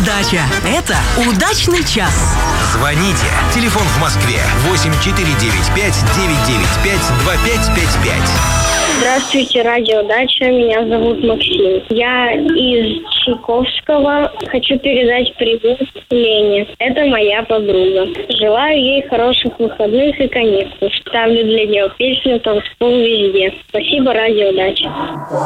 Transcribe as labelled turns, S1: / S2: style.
S1: Дача. Это удачный час.
S2: Звоните. Телефон в Москве 8495 995 2555.
S3: Здравствуйте, радио Дача. Меня зовут Максим. Я из Чайковского. Хочу передать привет Лене. Это моя подруга. Желаю ей хороших выходных и каникул. Ставлю для нее песню «Танцпол везде». Спасибо, радио Дача.